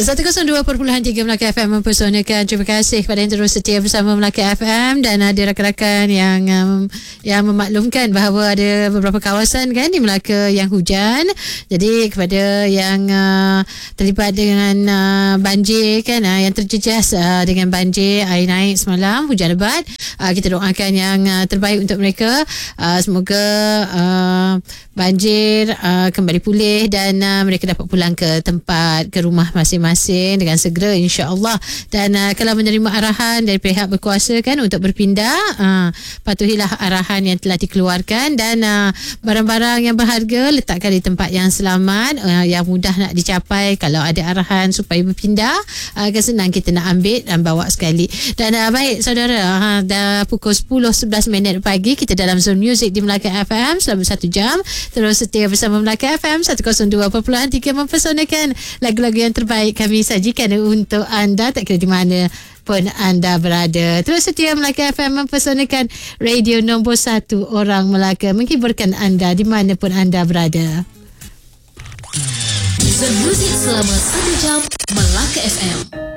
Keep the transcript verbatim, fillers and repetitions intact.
seratus dua perpuluhan tiga Melaka F M mempersonakan. Terima kasih kepada yang terus setia bersama Melaka F M, dan ada rakan-rakan yang um, yang memaklumkan bahawa ada beberapa kawasan kan di Melaka yang hujan. Jadi kepada yang uh, terlibat dengan uh, banjir kan, uh, yang terjejas uh, dengan banjir, air naik semalam, hujan lebat, uh, kita doakan yang uh, terbaik untuk mereka. Uh, semoga uh, banjir uh, kembali pulih dan uh, mereka dapat pulang ke tempat, ke rumah masing-masing dengan segera, insya-Allah. Dan uh, kalau menerima arahan dari pihak berkuasa kan untuk berpindah, uh, patuhilah arahan yang telah dikeluarkan, dan uh, barang-barang yang berharga letakkan di tempat yang selamat, uh, yang mudah nak dicapai. Kalau ada arahan supaya berpindah, uh, kan senang kita nak ambil dan bawa sekali. Dan uh, baik saudara, uh, dah pukul sepuluh sebelas minit pagi, kita dalam Zone Music di Melaka F M selama satu jam. Terus setia bersama Melaka F M seratus dua perpuluhan tiga mempersonakan lagu-lagu yang terbaik kami sajikan untuk anda, tak kira di mana pun anda berada. Terus setia Melaka F M mempersonakan radio nombor satu orang Melaka, menghiburkan anda di mana pun anda berada. Zone Music selama satu jam Melaka F M.